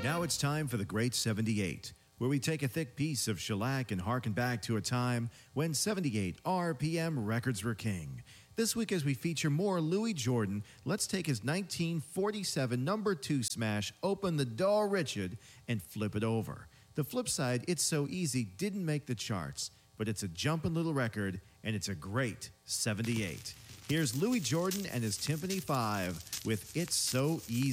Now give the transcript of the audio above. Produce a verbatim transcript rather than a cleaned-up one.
Now it's time for the Great seventy-eight, where we take a thick piece of shellac and harken back to a time when seventy-eight R P M records were king. This week, as we feature more Louis Jordan, let's take his nineteen forty-seven number two smash, Open the Door Richard, and flip it over. The flip side, It's So Easy, didn't make the charts, but it's a jumpin' little record, and it's a great seventy-eight. Here's Louis Jordan and his Timpani five with It's So Easy.